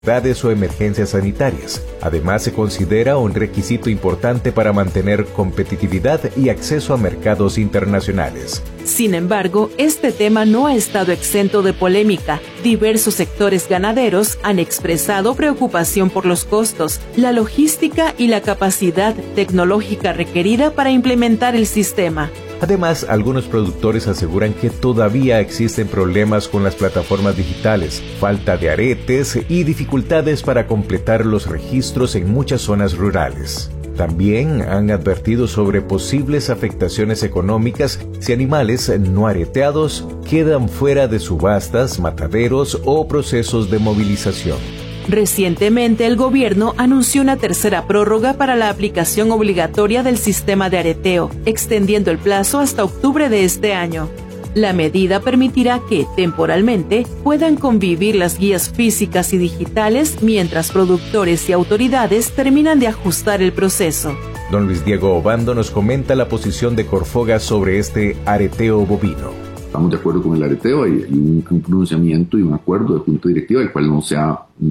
o emergencias sanitarias. Además, se considera un requisito importante para mantener competitividad y acceso a mercados internacionales. Sin embargo, este tema no ha estado exento de polémica. Diversos sectores ganaderos han expresado preocupación por los costos, la logística y la capacidad tecnológica requerida para implementar el sistema. Además, algunos productores aseguran que todavía existen problemas con las plataformas digitales, falta de aretes y dificultades para completar los registros en muchas zonas rurales. También han advertido sobre posibles afectaciones económicas si animales no areteados quedan fuera de subastas, mataderos o procesos de movilización. Recientemente, el gobierno anunció una tercera prórroga para la aplicación obligatoria del sistema de areteo, extendiendo el plazo hasta octubre de este año. La medida permitirá que, temporalmente, puedan convivir las guías físicas y digitales mientras productores y autoridades terminan de ajustar el proceso. Don Luis Diego Obando nos comenta la posición de Corfoga sobre este areteo bovino. Estamos de acuerdo con el areteo, hay un pronunciamiento y un acuerdo de junta directiva, el cual no se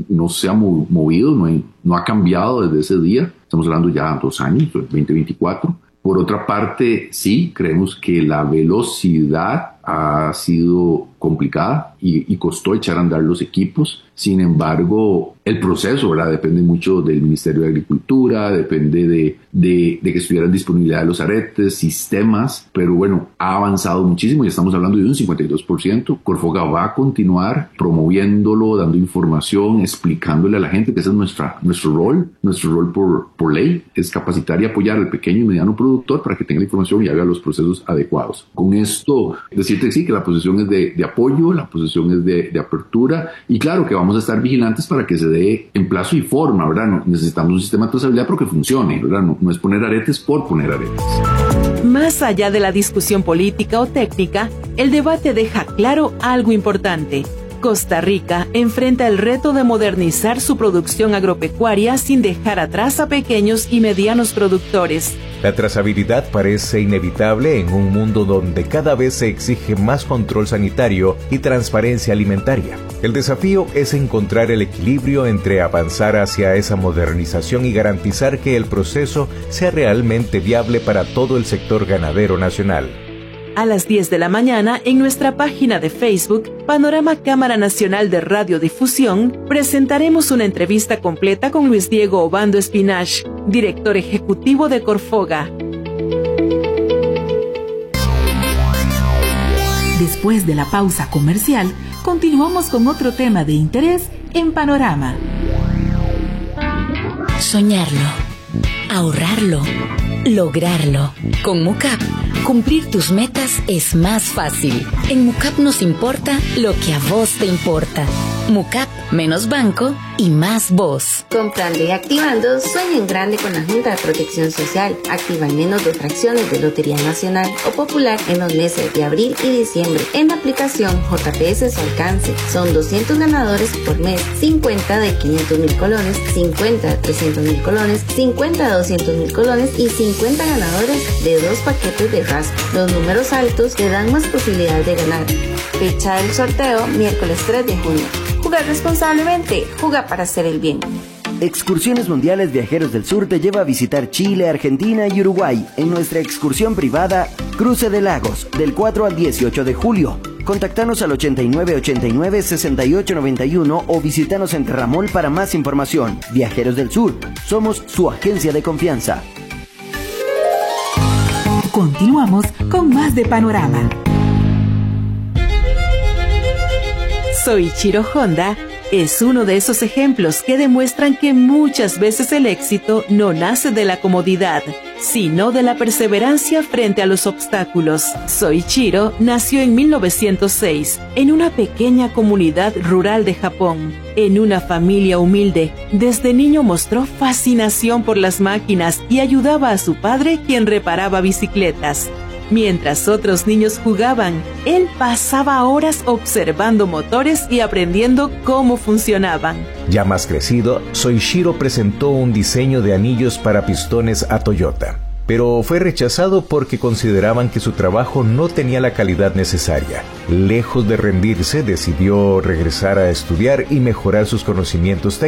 ha movido, no ha cambiado desde ese día. Estamos hablando ya de 2 años, 2024. Por otra parte, sí, creemos que la velocidad ha sido complicada y costó echar a andar los equipos. Sin embargo, el proceso, ¿verdad?, depende mucho del Ministerio de Agricultura, depende de que estuvieran disponibilidad de los aretes, sistemas, pero bueno, ha avanzado muchísimo y estamos hablando de un 52%. Corfoga va a continuar promoviéndolo, dando información, explicándole a la gente que ese es nuestro rol. Nuestro rol por ley es capacitar y apoyar al pequeño y mediano productor para que tenga la información y haga los procesos adecuados. Con esto, decirte que sí, que la posición es de apoyo, la posición es de apertura y claro que vamos a estar vigilantes para que se dé en plazo y forma, ¿verdad? No, necesitamos un sistema de trazabilidad pero que funcione, ¿verdad? No es poner aretes por poner aretes. Más allá de la discusión política o técnica, el debate deja claro algo importante. Costa Rica enfrenta el reto de modernizar su producción agropecuaria sin dejar atrás a pequeños y medianos productores. La trazabilidad parece inevitable en un mundo donde cada vez se exige más control sanitario y transparencia alimentaria. El desafío es encontrar el equilibrio entre avanzar hacia esa modernización y garantizar que el proceso sea realmente viable para todo el sector ganadero nacional. A las 10 de la mañana, en nuestra página de Facebook, Panorama Cámara Nacional de Radiodifusión, presentaremos una entrevista completa con Luis Diego Obando Espinach, director ejecutivo de Corfoga. Después de la pausa comercial, continuamos con otro tema de interés en Panorama. Soñarlo, ahorrarlo, lograrlo. Con MUCAP, cumplir tus metas es más fácil. En MUCAP nos importa lo que a vos te importa. MUCAP, menos banco y más voz. Comprando y activando, sueña en grande con la Junta de Protección Social. Activa al menos 2 fracciones de Lotería Nacional o Popular en los meses de abril y diciembre. En la aplicación JPS su alcance. Son 200 ganadores por mes. 50 de 500,000 colones, 50 de 300,000 colones, 50 de 200,000 colones y 50 ganadores de 2 paquetes de raspa. Los números altos te dan más posibilidades de ganar. Fecha del sorteo, miércoles 3 de junio. Jugar responsablemente, juega para hacer el bien. Excursiones Mundiales Viajeros del Sur te lleva a visitar Chile, Argentina y Uruguay en nuestra excursión privada Cruce de Lagos, del 4 al 18 de julio. Contactanos al 8989-6891 o visítanos en Terramol para más información. Viajeros del Sur, somos su agencia de confianza. Continuamos con más de Panorama. Soichiro Honda es uno de esos ejemplos que demuestran que muchas veces el éxito no nace de la comodidad, sino de la perseverancia frente a los obstáculos. Soichiro nació en 1906 en una pequeña comunidad rural de Japón. En una familia humilde, desde niño mostró fascinación por las máquinas y ayudaba a su padre, quien reparaba bicicletas. Mientras otros niños jugaban, él pasaba horas observando motores y aprendiendo cómo funcionaban. Ya más crecido, Soichiro presentó un diseño de anillos para pistones a Toyota. pero fue rechazado porque consideraban que su trabajo no tenía la calidad necesaria. Lejos de rendirse, decidió regresar a estudiar y mejorar sus conocimientos técnicos.